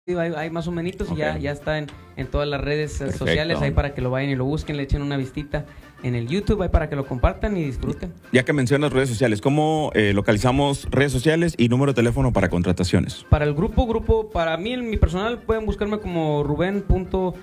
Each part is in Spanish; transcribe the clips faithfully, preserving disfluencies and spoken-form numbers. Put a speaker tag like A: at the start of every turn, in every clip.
A: Hay, hay más o menos
B: Okay.
A: y ya, ya está en, en todas las redes eh,
B: Perfecto.
A: sociales, ahí para que lo vayan y lo busquen, le echen una vistita en el YouTube, ahí para que lo compartan y disfruten.
B: Ya que mencionas redes sociales, ¿cómo eh, localizamos redes sociales y número de teléfono para contrataciones?
A: Para el grupo, grupo, para mí, en mi personal, pueden buscarme como Rubén punto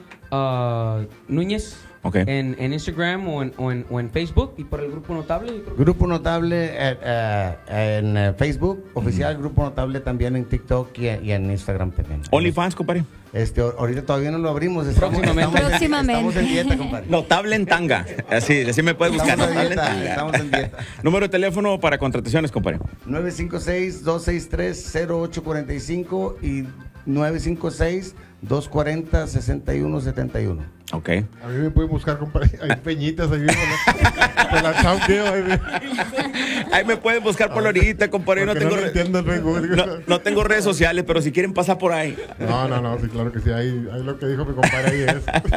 A: Núñez
B: Okay.
A: en, en Instagram o en, o, en, o en Facebook. Y para el grupo notable, yo creo que-
C: Grupo Notable eh, eh, en eh, Facebook, oficial Grupo Notable también en TikTok y, y en Instagram también.
B: OnlyFans, compadre.
C: Este, ahorita todavía no lo abrimos. Estamos,
A: Próximamente.
C: estamos en-
D: Próximamente.
C: Estamos en dieta, compadre.
B: Notable en tanga. Así, así me puedes buscar.
C: Estamos en
B: Notable en
C: dieta,
B: tanga.
C: estamos en dieta.
B: Número de teléfono para contrataciones, compadre.
C: nueve cinco seis, dos seis tres, cero ocho cuatro cinco y nueve cinco seis, dos cuatro cero, seis uno siete uno.
B: Ok.
E: A mí me pueden buscar, compadre. Hay peñitas ahí mismo. ¿no? Te la chanqueo ahí.
B: Ahí me pueden buscar por la orillita, compadre. No
E: Porque
B: tengo,
E: no
B: re-
E: entiendo el Facebook.
B: no, no tengo redes sociales, pero si quieren pasar por ahí.
E: No, no, no, sí, claro que sí. Ahí, ahí lo que dijo mi compadre ahí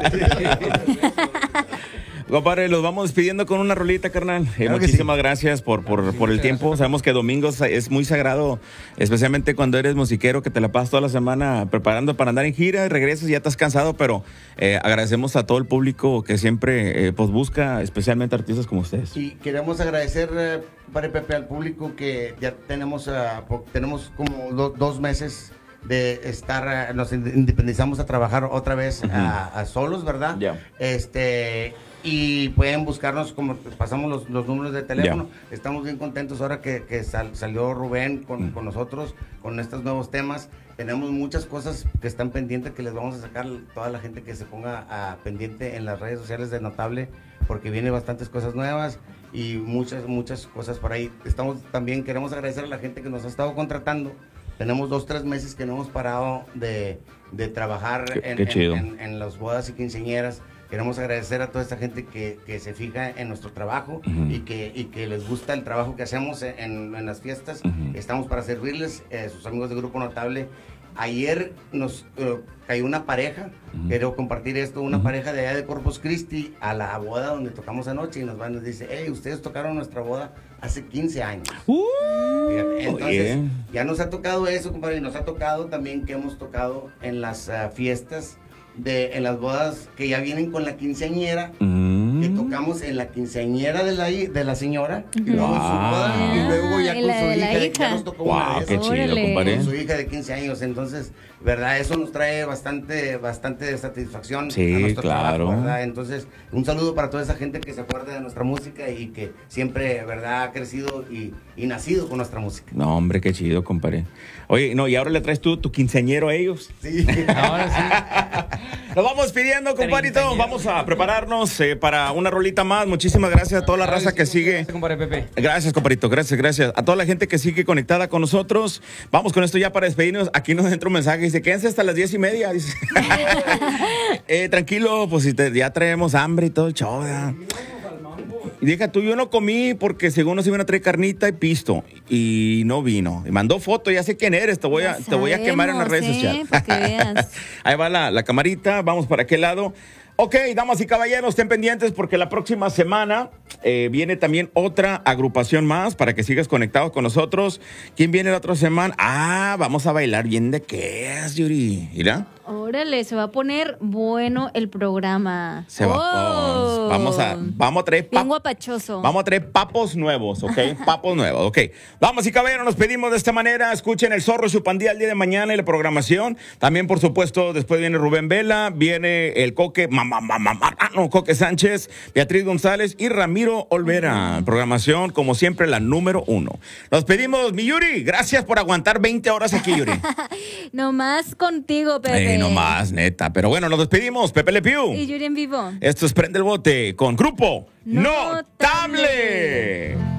E: es.
B: Compadre, los vamos despidiendo con una rolita, carnal. Eh,
C: Claro que
B: muchísimas
C: sí.
B: gracias por, por,
A: Claro que sí,
B: por el
A: muchas
B: tiempo.
A: gracias.
B: Sabemos que domingos es muy sagrado, especialmente cuando eres musiquero, que te la pasas toda la semana preparando para andar en gira y regresas y ya estás cansado, pero eh, agradecemos a todo el público que siempre eh, pues busca, especialmente artistas como ustedes.
C: Y queremos agradecer, eh, padre Pepe, al público que ya tenemos, ah, po- tenemos como do- dos meses de estar, ah, nos ind- independizamos a trabajar otra vez a, a solos, ¿verdad?
B: Ya.
C: Este, y pueden buscarnos, como pasamos los, los números de teléfono. Estamos bien contentos ahora que, que sal- salió Rubén con,
B: Mm.
C: con nosotros, con estos nuevos temas. Tenemos muchas cosas que están pendientes que les vamos a sacar toda la gente que se ponga a pendiente en las redes sociales de Notable, porque viene bastantes cosas nuevas y muchas, muchas cosas por ahí. Estamos también, queremos agradecer a la gente que nos ha estado contratando. Tenemos dos, tres meses que no hemos parado de, de trabajar
B: Qué-
C: en,
B: qué
C: en-
B: chido.
C: en- en las bodas y quinceañeras. Queremos agradecer a toda esta gente que, que se fija en nuestro trabajo
B: Ujú.
C: y, que, y que les gusta el trabajo que hacemos en, en las fiestas.
B: Ujú.
C: Estamos para servirles, eh, sus amigos de Grupo Notable. Ayer nos eh, cayó una pareja,
B: Ujú.
C: quiero compartir esto, una
B: Ujú.
C: pareja de allá de Corpus Christi a la boda donde tocamos anoche y nos van y nos dice, hey, ustedes tocaron nuestra boda hace quince años. Fíjate, entonces,
B: oye.
C: ya nos ha tocado eso, compadre, y nos ha tocado también que hemos tocado en las ah, fiestas, de, en las bodas que ya vienen con la quinceañera,
B: Mm.
C: que tocamos en la quinceañera de la, hi- de la señora, y
D: Ujú.
C: luego en su boda,
D: Ah,
C: y luego ya
D: y
C: con
D: la
C: su
D: de la
C: hija, de- ya
D: hija.
C: nos tocó una
B: Wow,
C: de
B: qué
C: esas,
B: chido,
D: Órale.
B: compadre.
C: con su hija de quince años, entonces, ¿verdad? Eso nos trae bastante, bastante satisfacción
B: Sí,
C: a nuestro
B: claro.
C: trabajo, ¿verdad? Entonces, un saludo para toda esa gente que se acuerda de nuestra música y que siempre, ¿verdad?, ha crecido y, y nacido con nuestra música.
B: No, hombre, qué chido, compadre. Oye, no, y ahora le traes tú tu quinceañero a ellos.
C: Sí.
A: Ahora sí.
B: Nos vamos pidiendo, compadrito.
A: Treintañero.
B: Vamos a prepararnos eh, para una rolita más. Muchísimas gracias a toda la raza que sigue.
A: Gracias, compadre Pepe.
B: Gracias, compadrito. Gracias, gracias. A toda la gente que sigue conectada con nosotros. Vamos con esto ya para despedirnos. Aquí nos entra un mensaje. Dice, quédense hasta las diez y media. Dice. eh, tranquilo, pues si te- ya traemos hambre y todo el show. ¿verdad? Y deja tú, yo no comí porque según nos iban a traer carnita y pisto. Y no vino. Y mandó foto, ya sé quién eres. Te voy a,
D: Ya
B: te voy a quemar en las redes
D: sabemos, ¿eh?
B: sociales.
D: Para que veas.
B: Ahí va la, la camarita, vamos para aquel lado. Ok, damas y caballeros, estén pendientes porque la próxima semana eh, viene también otra agrupación más para que sigas conectados con nosotros. ¿Quién viene la otra semana? Ah, vamos a bailar bien de qué es, Yuri. Mira,
D: Órale, se va a poner bueno el programa.
B: se va.
D: Oh.
B: Vamos a, vamos a traer
D: Bien
B: pap-
D: guapachoso.
B: Vamos a traer papos nuevos, ¿ok? Papos nuevos, ok. Vamos y caballeros, nos pedimos de esta manera. Escuchen El Zorro y su pandilla el día de mañana y la programación. También, por supuesto, después viene Rubén Vela, viene el Coque, mamá, mamá, mamá, no, Coque Sánchez, Beatriz González y Ramiro Olvera. Programación, como siempre, la número uno. Nos pedimos, mi Yuri, gracias por aguantar veinte horas aquí, Yuri.
D: Nomás contigo, Pepe.
B: Ay, no más, neta. Pero bueno, nos despedimos. Pepe Le Pew.
D: Y Yuri en vivo.
B: Esto es Prende el Bote con Grupo
D: Notable.
B: Notable.